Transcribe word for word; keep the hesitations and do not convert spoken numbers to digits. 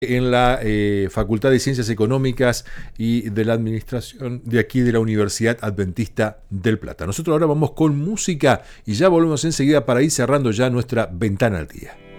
En la eh, Facultad de Ciencias Económicas y de la Administración de aquí de la Universidad Adventista del Plata. Nosotros ahora vamos con música y ya volvemos enseguida para ir cerrando ya nuestra ventana al día.